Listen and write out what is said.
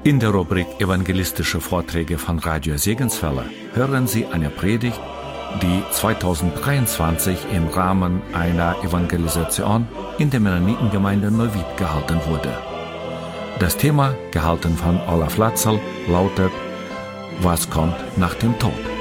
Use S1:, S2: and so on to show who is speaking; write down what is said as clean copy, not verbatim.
S1: In der Rubrik Evangelistische Vorträge von Radio Segenswelle hören Sie eine Predigt, die 2023 im Rahmen einer Evangelisation in der Mennonitengemeinde Neuwied gehalten wurde. Das Thema, gehalten von Olaf Latzel, lautet: Was kommt nach dem Tod?